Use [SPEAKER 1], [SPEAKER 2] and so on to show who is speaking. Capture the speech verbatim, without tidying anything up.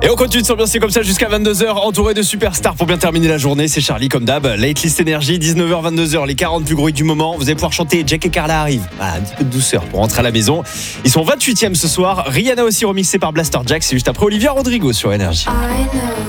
[SPEAKER 1] Et on continue de s'ambiancer comme ça jusqu'à vingt-deux heures, entouré de superstars pour bien terminer la journée. C'est Charlie comme d'hab. Late List Énergie, dix-neuf heures, vingt-deux heures, les quarante plus gros hits du moment. Vous allez pouvoir chanter Jack et Carla arrivent. Voilà, un petit peu de douceur pour rentrer à la maison. Ils sont vingt-huitième ce soir. Rihanna aussi remixée par Blaster Jack. C'est juste après Olivia Rodrigo sur Énergie.
[SPEAKER 2] I know